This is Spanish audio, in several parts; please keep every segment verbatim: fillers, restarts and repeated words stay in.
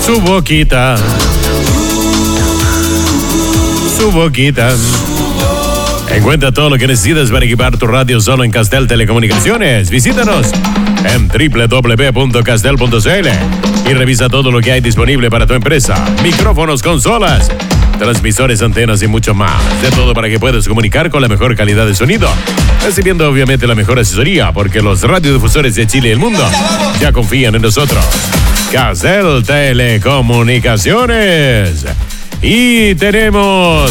Su boquita. Su boquita. Encuentra todo lo que necesitas para equipar tu radio solo en Castel Telecomunicaciones. Visítanos en doble u doble u doble u punto castel punto c l y revisa todo lo que hay disponible para tu empresa. Micrófonos, consolas, transmisores, antenas y mucho más. De todo para que puedas comunicar con la mejor calidad de sonido, recibiendo obviamente la mejor asesoría, porque los radiodifusores de Chile y el mundo ya confían en nosotros. Castel Telecomunicaciones. Y tenemos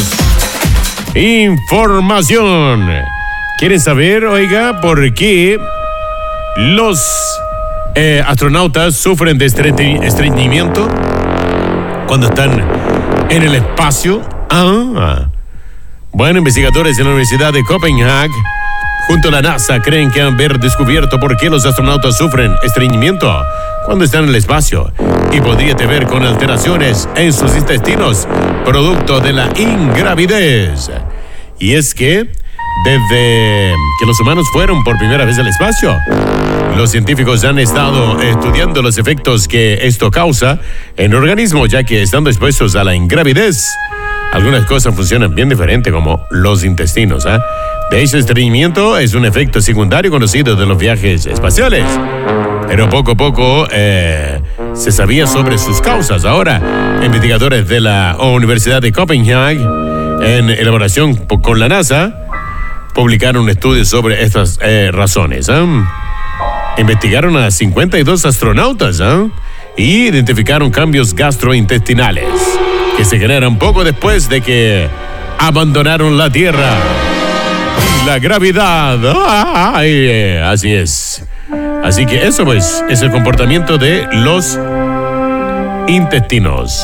información. ¿Quieren saber, oiga, por qué los eh, astronautas sufren de estreñi- estreñimiento cuando están en el espacio? Ah, bueno, investigadores de la Universidad de Copenhague junto a la NASA creen que han haber descubierto por qué los astronautas sufren estreñimiento cuando están en el espacio, y podría tener con alteraciones en sus intestinos producto de la ingravidez. Y es que desde que los humanos fueron por primera vez al espacio, los científicos han estado estudiando los efectos que esto causa en el organismo, ya que estando expuestos a la ingravidez, algunas cosas funcionan bien diferente, como los intestinos. ¿eh? De hecho, el estreñimiento es un efecto secundario conocido de los viajes espaciales, pero poco a poco eh, se sabía sobre sus causas. Ahora, investigadores de la Universidad de Copenhague, en elaboración con la NASA, publicaron un estudio sobre estas eh, razones. ¿eh? Investigaron a cincuenta y dos astronautas ¿eh? y identificaron cambios gastrointestinales que se generan poco después de que abandonaron la Tierra y la gravedad. ¡Ay! Eh, así es. Así que eso, pues, es el comportamiento de los intestinos.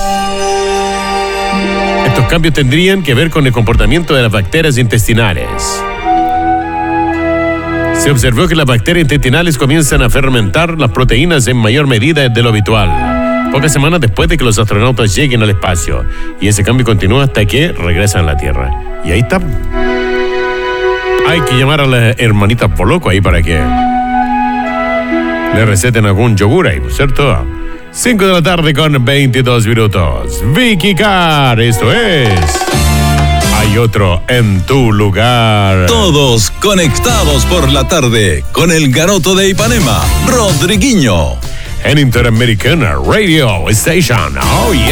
Estos cambios tendrían que ver con el comportamiento de las bacterias intestinales. Se observó que las bacterias intestinales comienzan a fermentar las proteínas en mayor medida de lo habitual, pocas semanas después de que los astronautas lleguen al espacio, y ese cambio continúa hasta que regresan a la Tierra. Y ahí está. Hay que llamar a la hermanita Poloco ahí para que le receten algún yogur ahí, ¿cierto? cinco de la tarde con veintidós minutos. Vicky Carr, esto es Hay Otro en Tu Lugar. Todos conectados por la tarde con el Garoto de Ipanema, Rodriguinho. En Interamericana Radio Station. Oh, yeah.